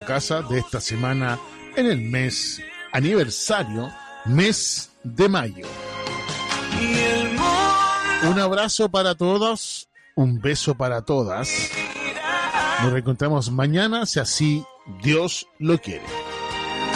casa de esta semana en el mes aniversario, mes de mayo. Un abrazo para todos, un beso para todas. Nos reencontramos mañana, si así Dios lo quiere.